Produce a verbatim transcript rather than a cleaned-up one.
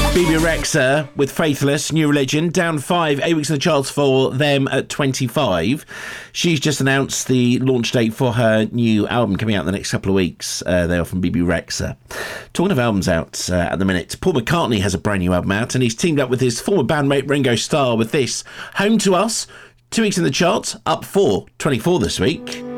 Bebe Rexha with Faithless, New Religion, down five, eight weeks in the charts for them at twenty-five. She's just announced the launch date for her new album coming out in the next couple of weeks. Uh, they are from Bebe Rexha. Talking of albums out uh, at the minute, Paul McCartney has a brand new album out and he's teamed up with his former bandmate Ringo Starr with this, Home to Us, two weeks in the charts, up four, twenty-four this week.